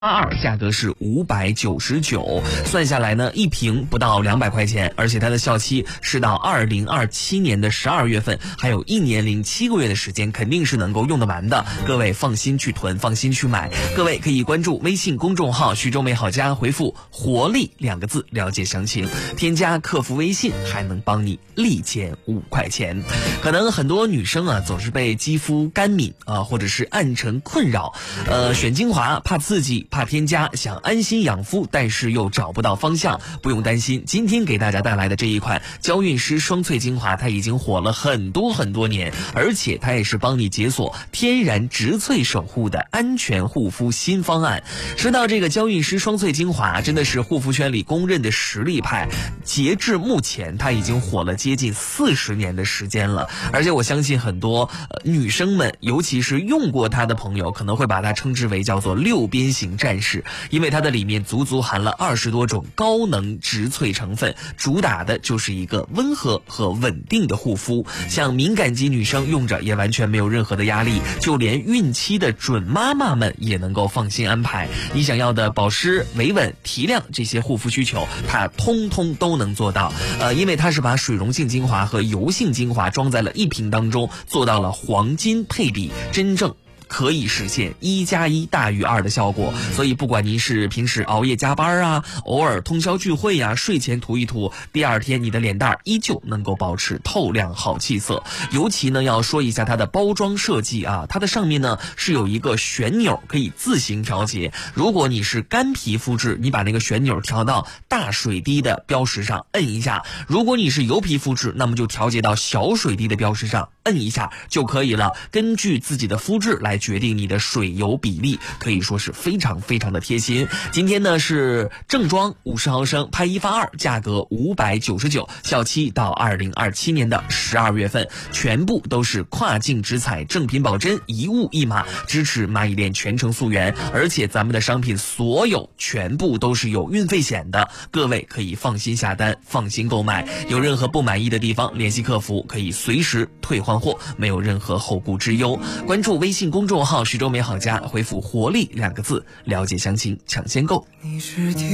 82价格是599，算下来呢，一瓶不到200块钱，而且它的效期是到2027年的12月份，还有1年零7个月的时间，肯定是能够用得完的。各位放心去囤，放心去买。各位可以关注微信公众号徐州美好家，回复活力2个字了解详情，添加客服微信还能帮你立减5块钱。可能很多女生啊总是被肌肤干敏啊或者是暗沉困扰，选精华怕刺激怕添加，想安心养肤，但是又找不到方向。不用担心，今天给大家带来的这一款娇韵诗双萃精华，它已经火了很多年，而且它也是帮你解锁天然植萃守护的安全护肤新方案。说到这个娇韵诗双萃精华，真的是护肤圈里公认的实力派，截至目前它已经火了接近40年的时间了。而且我相信很多女生们，尤其是用过它的朋友，可能会把它称之为叫做6边形战士，因为它的里面足含了20多种高能植萃成分，主打的就是一个温和和稳定的护肤。像敏感肌女生用着也完全没有任何的压力，就连孕期的准妈妈们也能够放心安排。你想要的保湿、维稳、提亮这些护肤需求，它通通都能做到。因为它是把水溶性精华和油性精华装在了一瓶当中，做到了黄金配比，真正可以实现1+1大于2的效果。所以不管您是平时熬夜加班啊，偶尔通宵聚会啊，睡前涂一涂，第二天你的脸蛋依旧能够保持透亮好气色。尤其呢要说一下它的包装设计啊，它的上面呢是有一个旋钮可以自行调节。如果你是干皮肤质，你把那个旋钮调到大水滴的标识上摁一下，如果你是油皮肤质，那么就调节到小水滴的标识上摁一下就可以了。根据自己的肤质来决定你的水油比例，可以说是非常的贴心。今天呢是正装50毫升拍1发2，价格599，效期到2027年的12月份，全部都是跨境直采，正品保真，一物一码，支持蚂蚁链全程溯源。而且咱们的商品所有全部都是有运费险的，各位可以放心下单，放心购买。有任何不满意的地方，联系客服可以随时退换货，没有任何后顾之忧。关注微信公众号徐州美好家，回复活力2个字了解详情，抢先购。